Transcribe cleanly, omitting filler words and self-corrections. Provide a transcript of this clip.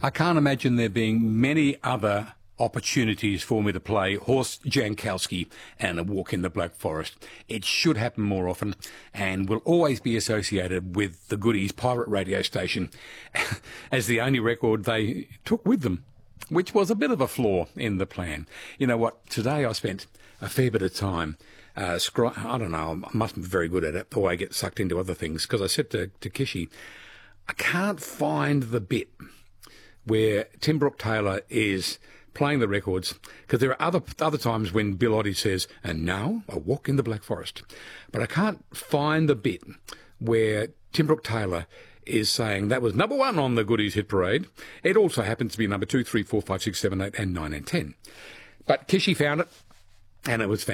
I can't imagine there being many other opportunities for me to play Horst Jankowski and A Walk in the Black Forest. It should happen more often and will always be associated with the Goodies pirate radio station as the only record they took with them, which was a bit of a flaw in the plan. You know what? Today I spent a fair bit of time I don't know, I mustn't be very good at it, or I get sucked into other things, because I said to Kishy, I can't find the bit where Tim Brooke Taylor is playing the records, because there are other times when Bill Oddie says, and now A Walk in the Black Forest. But I can't find the bit where Tim Brooke Taylor is saying that was number 1 on the Goodies hit parade. It also happens to be number 2, 3, 4, 5, 6, 7, 8, and 9 and 10. But Kishy found it, and it was fantastic.